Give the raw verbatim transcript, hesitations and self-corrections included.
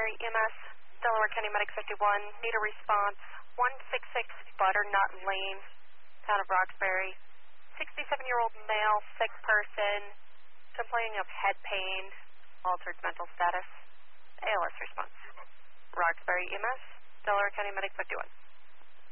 Roxbury E M S, Delaware County Medic fifty-one, need a response, one sixty-six Butternut Lane, town of Roxbury. sixty-seven-year-old male, sick person, complaining of head pain, altered mental status. A L S response. Roxbury E M S, Delaware County Medic fifty-one.